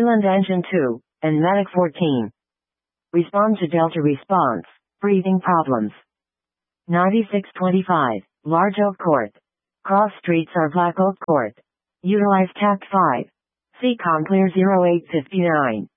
Wayland Engine 2, and Medic 14. Respond to Delta response. Breathing problems. 9625, Large Oak Court. Cross streets are Black Oak Court. Utilize TAC 5. CCOM clear 0859.